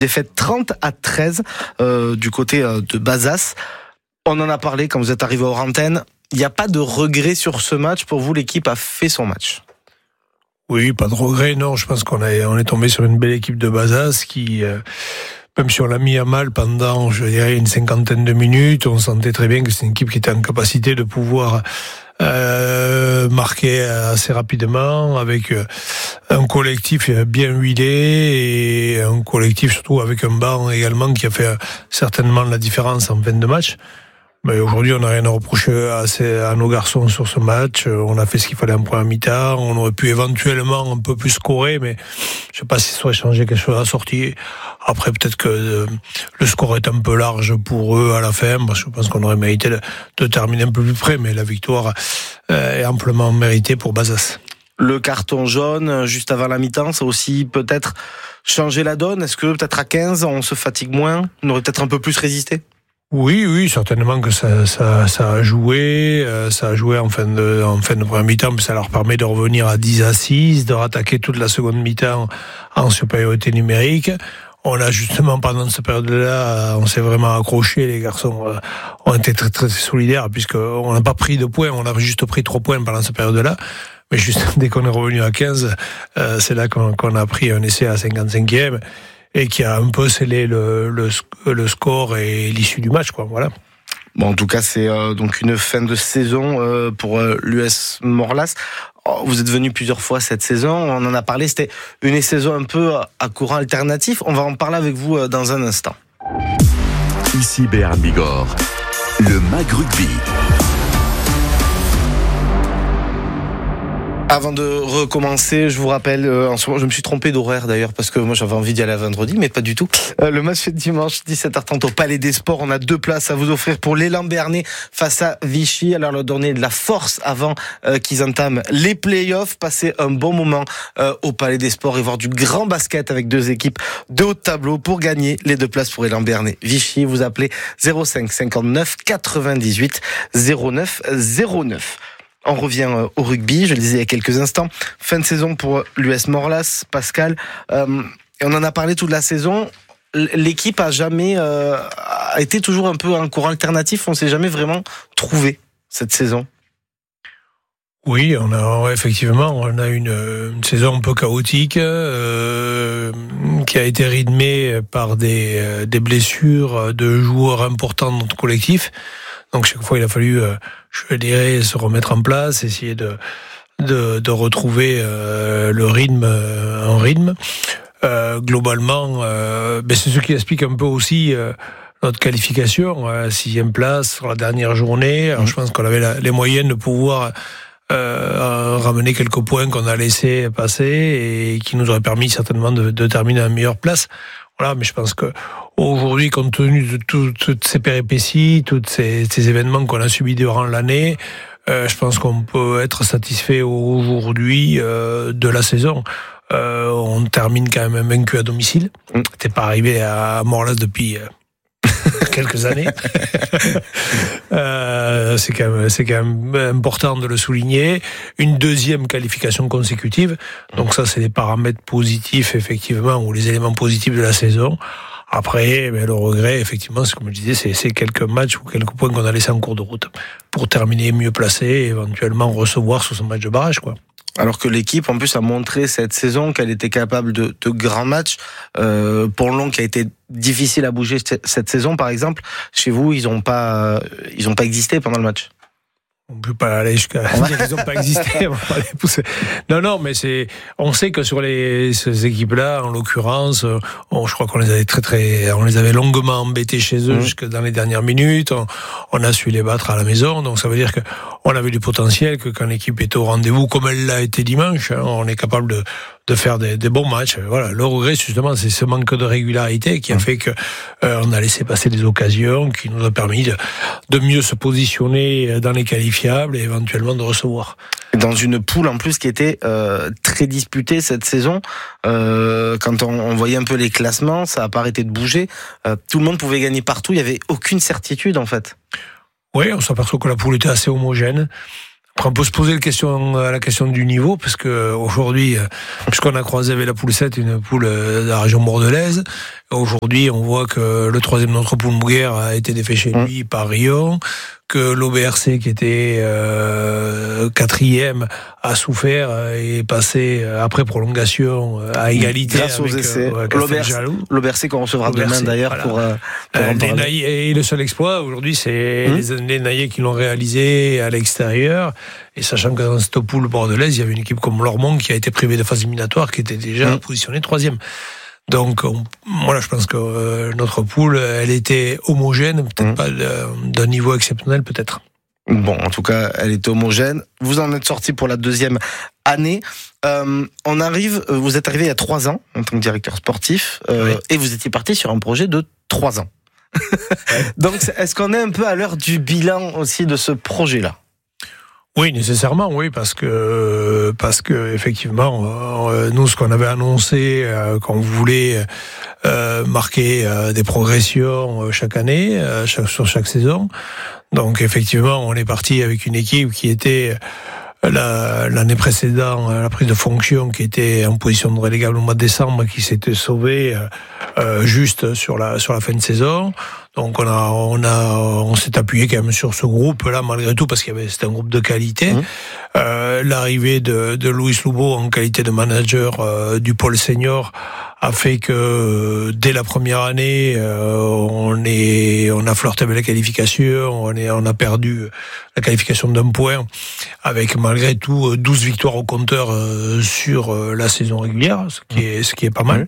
Défaite 30-13 du côté de Bazas. On en a parlé quand vous êtes arrivé hors antenne. Il n'y a pas de regret sur ce match. Pour vous, l'équipe a fait son match. Oui, pas de regret, non. Je pense qu'on est tombé sur une belle équipe de Bazas qui, même si on l'a mis à mal pendant, je dirais, une cinquantaine de minutes, on sentait très bien que c'est une équipe qui était en capacité de pouvoir marquer assez rapidement, avec un collectif bien huilé et un collectif surtout avec un banc également qui a fait certainement la différence en fin de match. Mais aujourd'hui, on n'a rien à reprocher à nos garçons sur ce match. On a fait ce qu'il fallait en première mi-temps. On aurait pu éventuellement un peu plus scorer, mais je sais pas si ça aurait changé quelque chose à la sortie. Après, peut-être que le score est un peu large pour eux à la fin. Je pense qu'on aurait mérité de terminer un peu plus près, mais la victoire est amplement méritée pour Bazas. Le carton jaune, juste avant la mi-temps, ça a aussi peut-être changé la donne. Est-ce que peut-être à 15, on se fatigue moins? On aurait peut-être un peu plus résisté? Oui, certainement que ça a joué. Ça a joué en fin de première mi-temps, mais ça leur permet de revenir à 10-6, de rattaquer toute la seconde mi-temps en supériorité numérique. On a justement, pendant cette période-là, on s'est vraiment accroché. Les garçons ont été très, très solidaires, puisqu'on n'a pas pris de points, on a juste pris 3 points pendant cette période-là. Mais juste dès qu'on est revenu à 15, c'est là qu'on a pris un essai à 55e. Et qui a un peu scellé le score et l'issue du match, quoi. Voilà. Bon, en tout cas, c'est donc une fin de saison pour l'US Morlas. Vous êtes venu plusieurs fois cette saison. On en a parlé. C'était une saison un peu à courant alternatif. On va en parler avec vous dans un instant. Ici Béarn Bigorre, le MAG Rugby. Avant de recommencer, je vous rappelle, en ce moment, je me suis trompé d'horaire d'ailleurs, parce que moi j'avais envie d'y aller à vendredi, mais pas du tout. Le match fait dimanche, 17h30 au Palais des Sports. On a 2 places à vous offrir pour l'élan béarnais face à Vichy. Alors leur donner de la force avant qu'ils entament les playoffs, passer un bon moment au Palais des Sports et voir du grand basket avec 2 équipes de haut de tableau pour gagner les 2 places pour l'élan béarnais. Vichy, vous appelez 05 59 98 09 09. On revient au rugby, je le disais il y a quelques instants. Fin de saison pour l'US Morlas, Pascal. Et on en a parlé toute la saison. L'équipe a jamais a été toujours un peu un courant alternatif. On s'est jamais vraiment trouvé cette saison. Oui, effectivement, on a une saison un peu chaotique qui a été rythmée par des blessures de joueurs importants dans notre collectif. Donc chaque fois, il a fallu, je dirais, se remettre en place, essayer de retrouver le rythme, un rythme. Globalement, c'est ce qui explique un peu aussi notre qualification, 6e place sur la dernière journée. Alors je pense qu'on avait les moyens de pouvoir ramener quelques points qu'on a laissé passer et qui nous auraient permis certainement de terminer à la meilleure place. Voilà, mais je pense que aujourd'hui, compte tenu de toutes ces péripéties, tous ces événements qu'on a subis durant l'année, je pense qu'on peut être satisfait aujourd'hui de la saison. On termine quand même vaincu à domicile. T'es pas arrivé à Morlas depuis quelques années. C'est quand même important de le souligner. Une 2e qualification consécutive. Donc ça, c'est des paramètres positifs, effectivement, ou les éléments positifs de la saison. Après, le regret, effectivement, c'est comme je disais, c'est quelques matchs ou quelques points qu'on a laissés en cours de route pour terminer mieux placé et éventuellement recevoir sur ce match de barrage, quoi. Alors que l'équipe, en plus, a montré cette saison qu'elle était capable de grands matchs. Pont-Long qui a été difficile à bouger cette saison, par exemple. Chez vous, ils ont pas existé pendant le match. On ne peut pas aller jusqu'à dire qu'ils n'ont pas existé. On va pas les pousser. Non, mais on sait que sur ces équipes-là, en l'occurrence, je crois qu'on les avait on les avait longuement embêtés chez eux jusque dans les dernières minutes. On a su les battre à la maison. Donc ça veut dire qu'on avait du potentiel, que quand l'équipe est au rendez-vous, comme elle l'a été dimanche, on est capable de faire des bons matchs. Voilà. Le regret, justement, c'est ce manque de régularité qui a fait que on a laissé passer des occasions qui nous a permis de mieux se positionner dans les qualifiables et éventuellement de recevoir. Dans une poule en plus qui était très disputée cette saison, quand on voyait un peu les classements, ça n'a pas arrêté de bouger. Tout le monde pouvait gagner partout, il n'y avait aucune certitude en fait. Oui, on s'aperçoit que la poule était assez homogène. Après, on peut se poser la question du niveau, parce que aujourd'hui, puisqu'on a croisé avec la poule 7, une poule de la région bordelaise, Aujourd'hui, on voit que le 3e de notre poule, Mouguer, a été défait chez lui par Rion, que l'OBRC, qui était 4e, a souffert et est passé après prolongation à égalité grâce avec aux essais. L'OBRC qu'on recevra demain d'ailleurs pour en parler. Et le seul exploit aujourd'hui, c'est les Naillais qui l'ont réalisé à l'extérieur. Et sachant que dans cette poule bordelaise, il y avait une équipe comme Lormont qui a été privée de phase éliminatoire, qui était déjà positionnée 3e. Donc, je pense que notre poule, elle était homogène, peut-être pas d'un niveau exceptionnel, peut-être. Bon, en tout cas, elle est homogène. Vous en êtes sorti pour la 2e année. Vous êtes arrivé il y a 3 ans en tant que directeur sportif, et vous étiez parti sur un projet de 3 ans. Donc, est-ce qu'on est un peu à l'heure du bilan aussi de ce projet-là ? Oui, nécessairement, oui, parce que effectivement, nous, ce qu'on avait annoncé, qu'on voulait marquer des progressions chaque année, sur chaque saison. Donc, effectivement, on est parti avec une équipe qui était l'année précédente, la prise de fonction, qui était en position de relégable au mois de décembre, qui s'était sauvée juste sur la fin de saison. Donc on s'est appuyé quand même sur ce groupe-là malgré tout parce c'était un groupe de qualité. L'arrivée de Louis Loubeau en qualité de manager du pôle senior a fait que dès la première année on a flirté avec la qualification, on a perdu la qualification d'1 point avec malgré tout 12 victoires au compteur sur la saison régulière, ce qui est pas mal.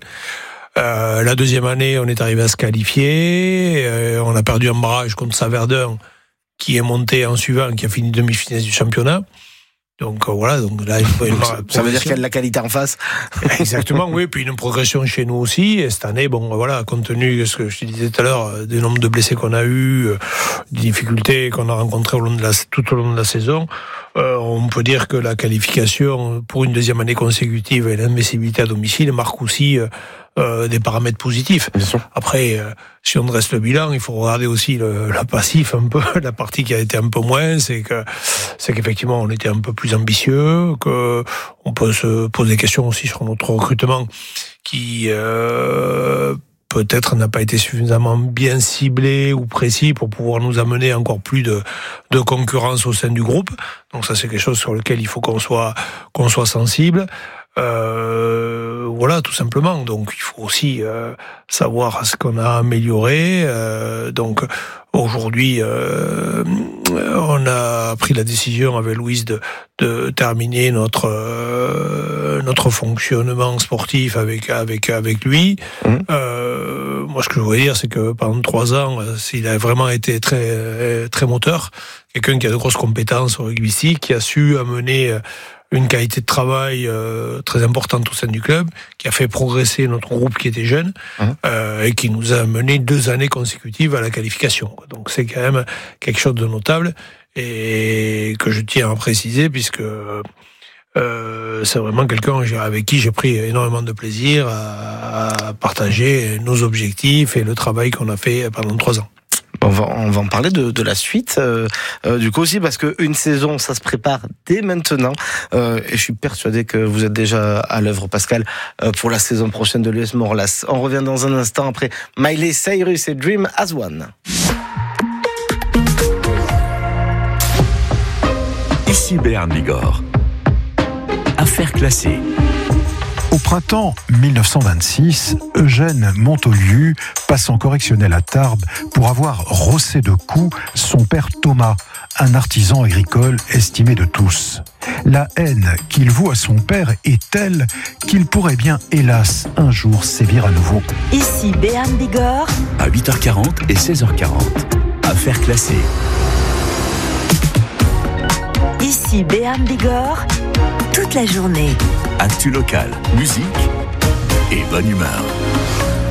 La 2e année, on est arrivé à se qualifier. On a perdu un barrage contre Saverdun, qui est monté en suivant, qui a fini demi-finale du championnat. Donc voilà. Donc là, ça veut dire qu'il y a de la qualité en face. Exactement, oui. Puis une progression chez nous aussi. Et cette année, compte tenu de ce que je te disais tout à l'heure, du nombre de blessés qu'on a eu, des difficultés qu'on a rencontrées tout au long de la saison. On peut dire que la qualification pour une 2e année consécutive et l'investibilité à domicile marque aussi des paramètres positifs. Après, si on dresse le bilan, il faut regarder aussi le passif un peu, la partie qui a été un peu moins, c'est qu'effectivement on était un peu plus ambitieux, que on peut se poser des questions aussi sur notre recrutement qui peut-être n'a pas été suffisamment bien ciblé ou précis pour pouvoir nous amener encore plus de concurrence au sein du groupe. Donc ça, c'est quelque chose sur lequel il faut qu'on soit sensible. Voilà, tout simplement. Donc il faut aussi savoir ce qu'on a amélioré. Donc aujourd'hui, on a pris la décision avec Louise de terminer notre fonctionnement sportif avec lui. Moi, ce que je voudrais dire, c'est que pendant 3 ans, il a vraiment été très très moteur. Quelqu'un qui a de grosses compétences rugbystiques, qui a su amener une qualité de travail très importante au sein du club, qui a fait progresser notre groupe qui était jeune, et qui nous a mené 2 années consécutives à la qualification. Donc c'est quand même quelque chose de notable, et que je tiens à préciser, puisque c'est vraiment quelqu'un avec qui j'ai pris énormément de plaisir à partager nos objectifs et le travail qu'on a fait pendant 3 ans. On va en parler de la suite, du coup aussi, parce qu'une saison, ça se prépare dès maintenant, et je suis persuadé que vous êtes déjà à l'œuvre, Pascal, pour la saison prochaine de l'US Morlas. On revient dans un instant après Miley Cyrus et Dream as One. Ici Béarn Bigorre. Affaires classées. Au printemps 1926, Eugène Montoliu passe en correctionnel à Tarbes pour avoir rossé de coups son père Thomas, un artisan agricole estimé de tous. La haine qu'il voue à son père est telle qu'il pourrait bien, hélas, un jour sévir à nouveau. Ici Béarn Bigorre. À 8h40 et 16h40. Affaires classées. Ici Béarn Bigorre. Toute la journée. Actu local, musique et bonne humeur.